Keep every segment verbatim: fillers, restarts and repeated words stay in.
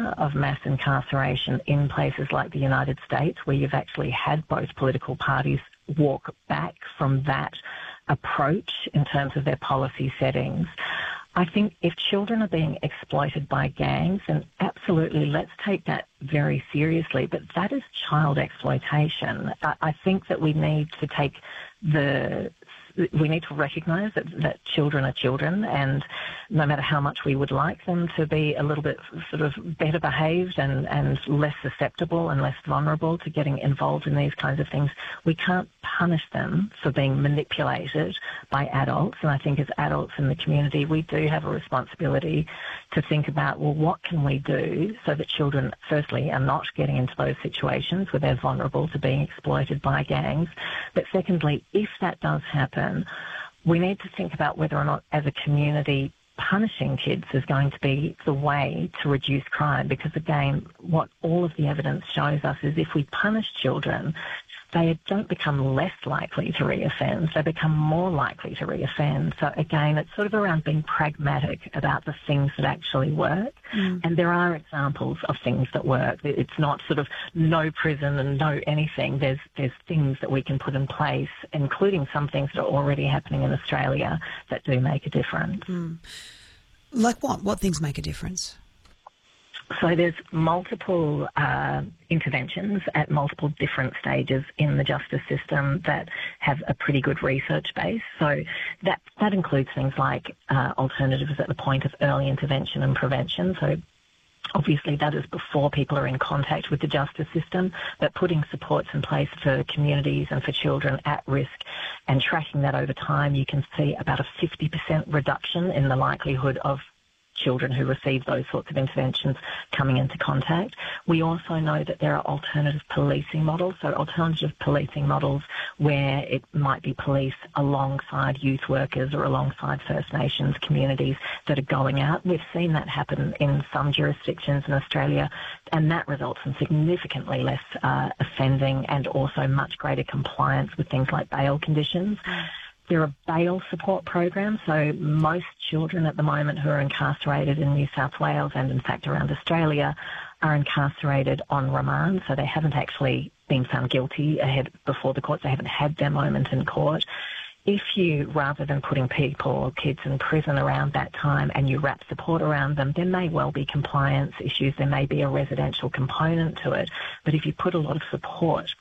culture of mass incarceration in places like the United States, where you've actually had both political parties walk back from that approach in terms of their policy settings. I think if children are being exploited by gangs, then absolutely let's take that very seriously, but that is child exploitation. I think that we need to take the we need to recognise that, that children are children, and no matter how much we would like them to be a little bit sort of better behaved and, and less susceptible and less vulnerable to getting involved in these kinds of things, we can't punish them for being manipulated by adults. And I think as adults in the community, we do have a responsibility to think about, well, what can we do so that children, firstly, are not getting into those situations where they're vulnerable to being exploited by gangs. But secondly, if that does happen, we need to think about whether or not, as a community, punishing kids is going to be the way to reduce crime. Because, again, what all of the evidence shows us is if we punish children, they don't become less likely to reoffend, they become more likely to reoffend. So again, it's sort of around being pragmatic about the things that actually work. Mm. And there are examples of things that work. It's not sort of no prison and no anything. There's there's things that we can put in place, including some things that are already happening in Australia that do make a difference. Mm. Like what? What things make a difference? So there's multiple uh, interventions at multiple different stages in the justice system that have a pretty good research base. So that that includes things like uh, alternatives at the point of early intervention and prevention. So obviously that is before people are in contact with the justice system, but putting supports in place for communities and for children at risk and tracking that over time, you can see about a fifty percent reduction in the likelihood of children who receive those sorts of interventions coming into contact. We also know that there are alternative policing models, so alternative policing models where it might be police alongside youth workers or alongside First Nations communities that are going out. We've seen that happen in some jurisdictions in Australia, and that results in significantly less uh, offending and also much greater compliance with things like bail conditions. There are bail support programs, so most children at the moment who are incarcerated in New South Wales and in fact around Australia are incarcerated on remand, so they haven't actually been found guilty ahead before the courts, they haven't had their moment in court. If you, rather than putting people or kids in prison around that time and you wrap support around them, there may well be compliance issues, there may be a residential component to it, but if you put a lot of support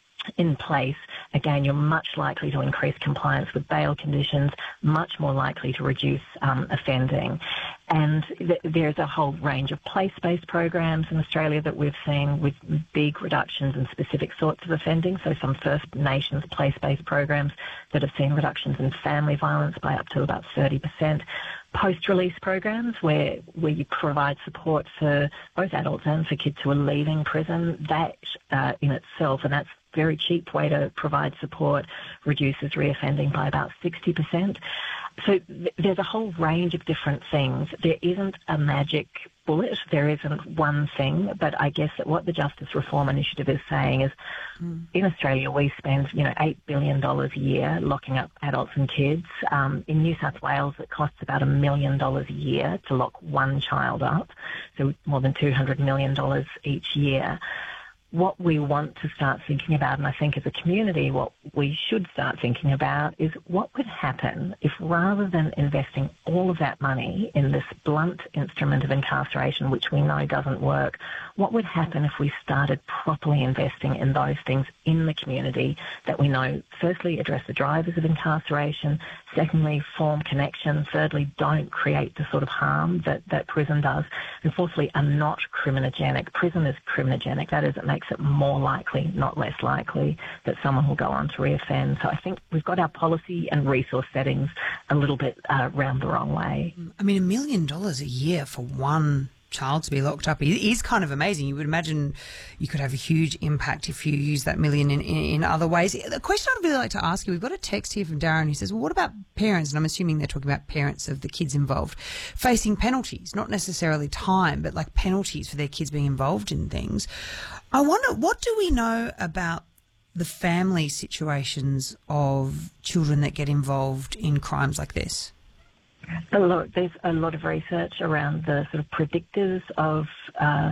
in place, again, you're much likely to increase compliance with bail conditions, much more likely to reduce um, offending. And th- there's a whole range of place-based programs in Australia that we've seen with big reductions in specific sorts of offending. So some First Nations place-based programs that have seen reductions in family violence by up to about thirty percent. Post-release programs where, where you provide support for both adults and for kids who are leaving prison, that uh, in itself, and that's a very cheap way to provide support, reduces reoffending by about sixty percent. So th- there's a whole range of different things. There isn't a magic bullet. There isn't one thing. But I guess that what the Justice Reform Initiative is saying is mm. in Australia we spend, you know, eight billion dollars a year locking up adults and kids. Um, in New South Wales it costs about a million dollars a year to lock one child up, so more than two hundred million dollars each year. What we want to start thinking about, and I think as a community what we should start thinking about, is what would happen if rather than investing all of that money in this blunt instrument of incarceration, which we know doesn't work, what would happen if we started properly investing in those things in the community that we know, firstly, address the drivers of incarceration, secondly, form connection, thirdly, don't create the sort of harm that, that prison does, and fourthly, are not criminogenic. Prison is criminogenic. That is, it makes it more likely, not less likely, that someone will go on to reoffend. So I think we've got our policy and resource settings a little bit uh, round the wrong way. I mean, a million dollars a year for one child to be locked up is kind of amazing. You would imagine you could have a huge impact if you use that million in, in, in other ways. The question I'd really like to ask you, we've got a text here from Darren who says, well, what about parents, and I'm assuming they're talking about parents of the kids involved, facing penalties, not necessarily time, but like penalties for their kids being involved in things. I wonder, what do we know about the family situations of children that get involved in crimes like this? A lot, there's a lot of research around the sort of predictors of uh,